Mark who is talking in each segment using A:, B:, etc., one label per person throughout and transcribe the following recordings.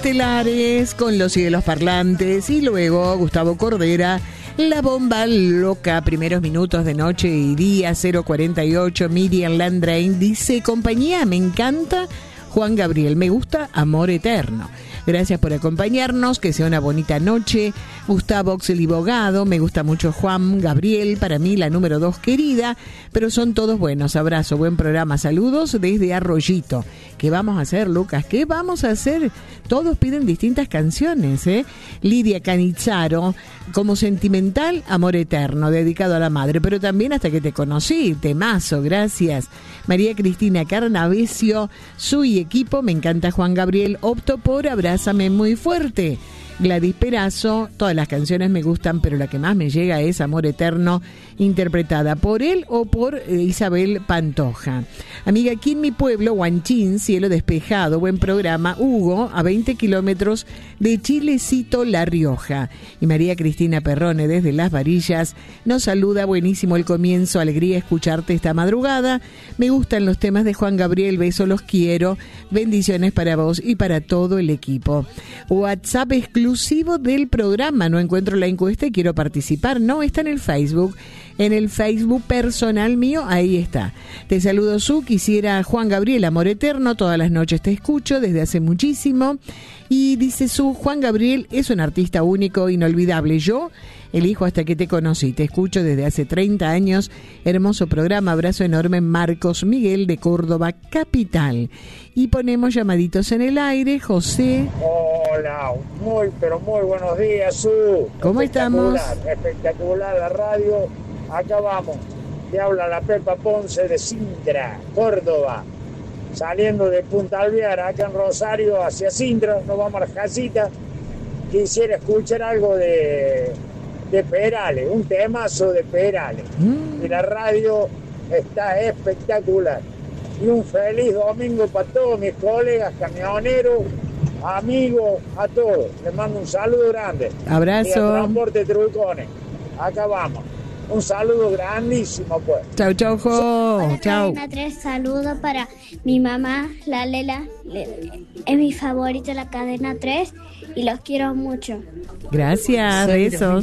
A: estelares con Los Cielos Parlantes y luego Gustavo Cordera, La Bomba Loca, primeros minutos de Noche y Día, 048. Miriam Landrain dice: compañía, me encanta Juan Gabriel, me gusta Amor Eterno. Gracias por acompañarnos, que sea una bonita noche. Gustavo Oxley Bogado, me gusta mucho Juan Gabriel, para mí la número 2 querida, pero son todos buenos. Abrazo, buen programa, saludos desde Arroyito. ¿Qué vamos a hacer, Lucas? ¿Qué vamos a hacer? Todos piden distintas canciones, ¿eh? Lidia Canizzaro, como Sentimental, Amor Eterno, dedicado a la madre, pero también Hasta que te conocí, temazo, gracias. María Cristina Carnavesio, su y equipo, me encanta Juan Gabriel, opto por Abrázame muy fuerte. Gladys Perazo, todas las canciones me gustan, pero la que más me llega es Amor Eterno, interpretada por él o por Isabel Pantoja. Amiga, aquí en mi pueblo, Huanchín, cielo despejado, buen programa. Hugo, a 20 kilómetros de Chilecito, La Rioja. Y María Cristina Perrone, desde Las Varillas, nos saluda. Buenísimo el comienzo, alegría escucharte esta madrugada. Me gustan los temas de Juan Gabriel, beso, los quiero. Bendiciones para vos y para todo el equipo. WhatsApp exclusivo del programa, no encuentro la encuesta y quiero participar. No, está en el Facebook. En el Facebook personal mío, ahí está. Te saludo, Su. Quisiera Juan Gabriel, Amor Eterno. Todas las noches te escucho desde hace muchísimo. Y dice Su: Juan Gabriel es un artista único, inolvidable. Yo elijo Hasta que te conocí. Te escucho desde hace 30 años. Hermoso programa. Abrazo enorme, Marcos Miguel de Córdoba, capital. Y ponemos llamaditos en el aire. José.
B: Hola, pero muy buenos días, Su.
A: ¿Cómo estamos?
B: Espectacular la radio. Acá vamos. Te habla la Pepa Ponce de Sintra, Córdoba. Saliendo de Punta Alvear, acá en Rosario, hacia Sintra, nos vamos a la casita. Quisiera escuchar algo de Perales, un temazo de Perales. Y la radio está espectacular. Y un feliz domingo para todos mis colegas, camioneros, amigos, a todos. Les mando un saludo grande.
A: Abrazo.
B: Y a Transporte Trucones. Acá vamos. Un saludo grandísimo, pues.
A: Chau, chau, Jo. Chau.
C: Cadena 3, saludo para mi mamá, la Lela. Es mi favorito la Cadena 3 y los quiero mucho.
A: Gracias, besos.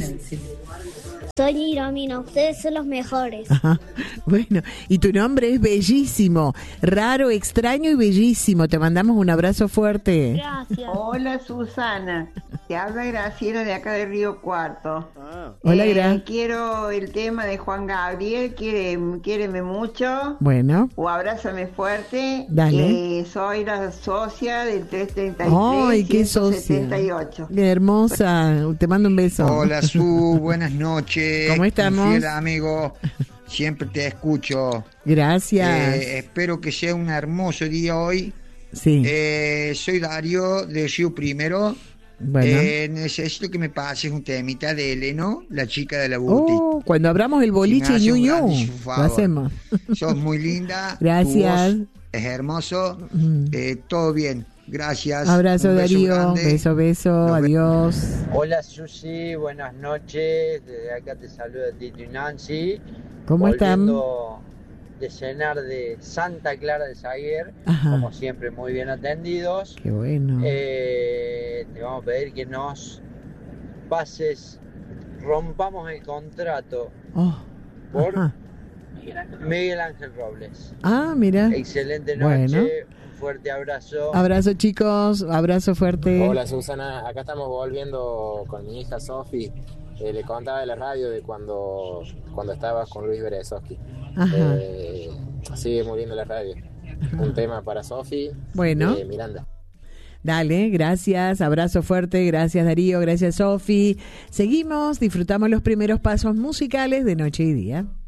C: Soy Iromina, ustedes son los mejores.
A: Ajá. Bueno, y tu nombre es bellísimo, raro, extraño y bellísimo. Te mandamos un abrazo fuerte.
C: Gracias.
D: Hola, Susana. Te habla Graciela de acá de Río Cuarto.
A: Hola, Gra.
D: Quiero el tema de Juan Gabriel, Quiéreme mucho.
A: Bueno.
D: O Abrázame fuerte.
A: Dale.
D: Soy la socia del 333.
A: ¡Ay, qué socia!
D: 178.
A: Qué hermosa. Te mando un beso.
E: Hola, Su. Buenas noches.
A: ¿Cómo estamos?
E: Fiel amigo, siempre te escucho.
A: Gracias.
E: Espero que sea un hermoso día hoy.
A: Sí.
E: Soy Darío de Río Primero.
A: Bueno.
E: Necesito que me pases un temita de Eleno, la chica de la Buti.
A: Cuando abramos el boliche
E: Si me hace un
A: Ñu,
E: grandísimo
A: lo
E: favor.
A: hacemos.
E: Sos muy linda.
A: Gracias.
E: Tu voz es hermoso. Todo bien. Gracias.
A: Abrazo,
E: Un beso
A: Darío.
E: grande.
A: Beso. Adiós.
F: Hola, Susi. Buenas noches. Desde acá te saluda Tito y Nancy.
A: ¿Cómo están?
F: Volviendo de cenar de Santa Clara de Zaguer.
A: Ajá.
F: Como siempre, muy bien atendidos.
A: Qué bueno.
F: Te vamos a pedir que nos pases, rompamos el contrato por
A: Ajá.
F: Miguel Ángel Robles.
A: Mira.
F: Excelente noche.
A: Bueno.
F: Un fuerte abrazo.
A: Abrazo, chicos. Abrazo fuerte.
G: Hola, Susana. Acá estamos volviendo con mi hija Sofi. Le contaba de la radio de cuando estabas con Luis Berezovsky.
A: Ajá.
G: Sigue muriendo la radio. Un tema para Sofi.
A: Bueno.
G: Miranda.
A: Dale, gracias, abrazo fuerte, gracias Darío, gracias Sofi. Seguimos, disfrutamos los primeros pasos musicales de Noche y Día.